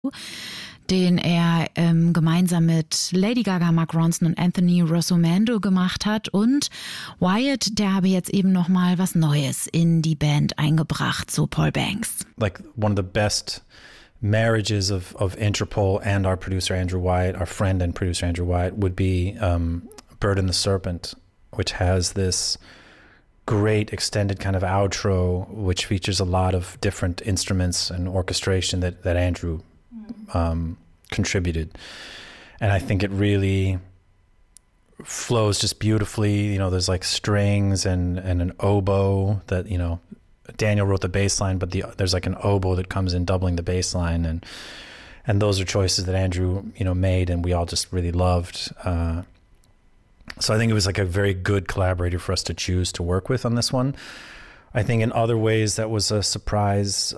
den er gemeinsam mit Lady Gaga, Mark Ronson und Anthony Rossomando gemacht hat. Und Wyatt, der habe jetzt eben nochmal was Neues in die Band eingebracht, so Paul Banks. Like one of the best marriages of Interpol and our producer Andrew Wyatt, our friend and producer Andrew Wyatt, would be Bird and the Serpent, which has this great extended kind of outro, which features a lot of different instruments and orchestration that Andrew contributed. And I think it really flows just beautifully. You know, there's like strings and an oboe that, you know, Daniel wrote the bass line, but there's like an oboe that comes in doubling the bass line. And those are choices that Andrew, you know, made and we all just really loved. So I think it was like a very good collaborator for us to choose to work with on this one. I think in other ways that was a surprise.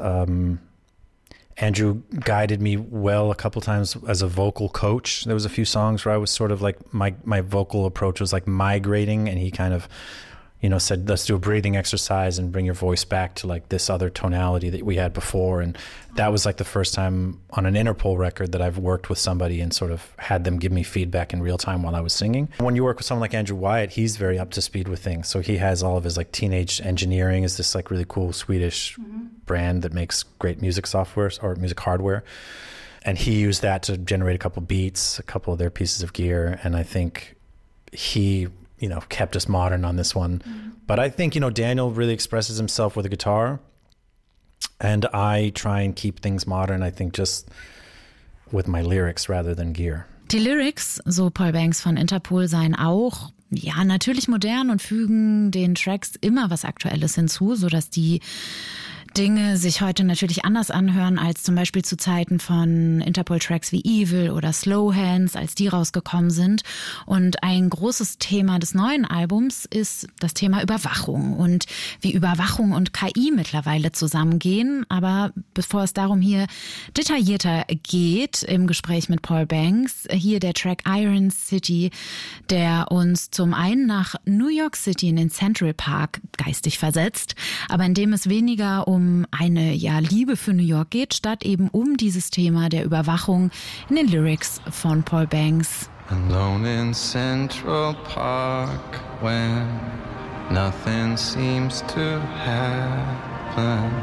Andrew guided me well a couple times as a vocal coach. There was a few songs where I was sort of like, my vocal approach was like migrating, and he kind of, you know, said, let's do a breathing exercise and bring your voice back to like this other tonality that we had before. And that was like the first time on an Interpol record that I've worked with somebody and sort of had them give me feedback in real time while I was singing. When you work with someone like Andrew Wyatt, he's very up to speed with things. So he has all of his like Teenage Engineering is this like really cool Swedish brand that makes great music software or music hardware. And he used that to generate a couple beats, a couple of their pieces of gear. And I think he, you know, kept us modern on this one. But I think, you know, Daniel really expresses himself with a guitar, and I try and keep things modern, I think, just with my lyrics rather than gear. Die Lyrics, so Paul Banks von Interpol, seien auch, ja, natürlich modern und fügen den Tracks immer was Aktuelles hinzu, sodass die Dinge sich heute natürlich anders anhören als zum Beispiel zu Zeiten von Interpol-Tracks wie Evil oder Slow Hands, als die rausgekommen sind. Und ein großes Thema des neuen Albums ist das Thema Überwachung und wie Überwachung und KI mittlerweile zusammengehen. Aber bevor es darum hier detaillierter geht im Gespräch mit Paul Banks, hier der Track Iron City, der uns zum einen nach New York City in den Central Park geistig versetzt, aber in dem es weniger um eine Liebe für New York geht, statt eben um dieses Thema der Überwachung in den Lyrics von Paul Banks. Alone in Central Park when nothing seems to happen.